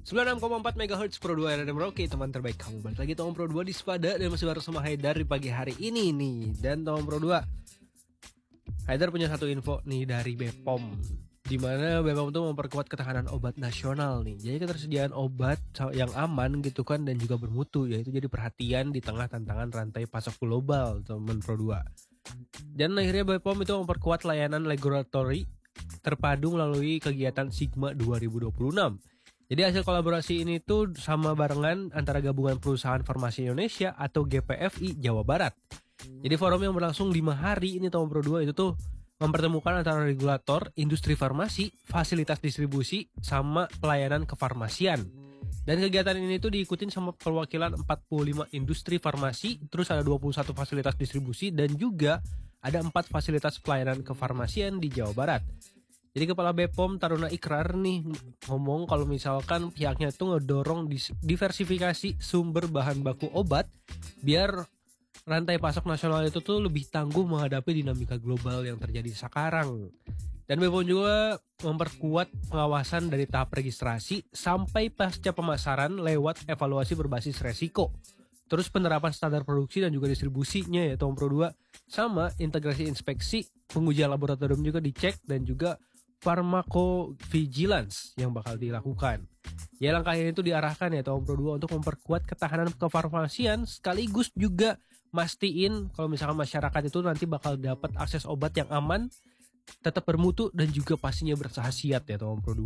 96,4 MHz Pro 2 RRM Rocky, teman terbaik kamu. Balik lagi Tom Pro 2 di Spada dan masih bareng sama Haidar di pagi hari ini nih. Dan Tom Pro 2, Haidar punya satu info nih dari BPOM, di mana BPOM tuh memperkuat ketahanan obat nasional nih. Jadi ketersediaan obat yang aman gitu kan dan juga bermutu, yaitu jadi perhatian di tengah tantangan rantai pasok global, teman Pro 2. Dan akhirnya BPOM itu memperkuat layanan laboratori terpadu melalui kegiatan Sigma 2026. Jadi hasil kolaborasi ini tuh sama barengan antara Gabungan Perusahaan Farmasi Indonesia atau GPFI Jawa Barat. Jadi forum yang berlangsung 5 hari ini tahun Pro 2 itu tuh mempertemukan antara regulator, industri farmasi, fasilitas distribusi, sama pelayanan kefarmasian. Dan kegiatan ini tuh diikutin sama perwakilan 45 industri farmasi, terus ada 21 fasilitas distribusi, dan juga ada 4 fasilitas pelayanan kefarmasian di Jawa Barat. Jadi Kepala BPOM Taruna Ikrar nih ngomong kalau misalkan pihaknya itu ngedorong diversifikasi sumber bahan baku obat biar rantai pasok nasional itu tuh lebih tangguh menghadapi dinamika global yang terjadi sekarang. Dan BPOM juga memperkuat pengawasan dari tahap registrasi sampai pasca pemasaran lewat evaluasi berbasis resiko. Terus penerapan standar produksi dan juga distribusinya ya Tom Pro 2, sama integrasi inspeksi, pengujian laboratorium juga dicek, dan juga pharmacovigilance yang bakal dilakukan. Ya langkah ini tuh diarahkan ya Tom Pro 2 untuk memperkuat ketahanan kefarmasian sekaligus juga mastiin kalau misalkan masyarakat itu nanti bakal dapat akses obat yang aman, tetap bermutu, dan juga pastinya berkhasiat ya Tom Pro 2.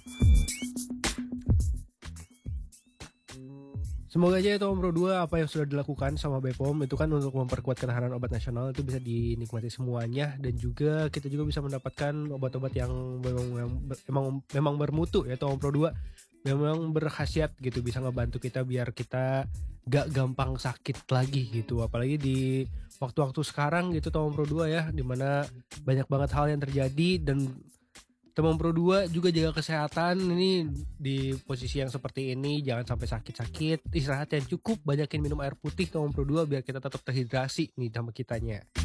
Semoga aja ya Tom Pro 2 apa yang sudah dilakukan sama BPOM itu kan untuk memperkuat ketahanan obat nasional itu bisa dinikmati semuanya, dan juga kita juga bisa mendapatkan obat-obat yang memang bermutu ya Tom Pro 2, memang berkhasiat gitu, bisa ngebantu kita biar kita gak gampang sakit lagi gitu, apalagi di waktu-waktu sekarang gitu Tom Pro 2 ya, dimana banyak banget hal yang terjadi. Dan Teman Pro 2 juga jaga kesehatan ini di posisi yang seperti ini, jangan sampai sakit-sakit, istirahat yang cukup, banyakin minum air putih Teman Pro 2 biar kita tetap terhidrasi nih sama kitanya.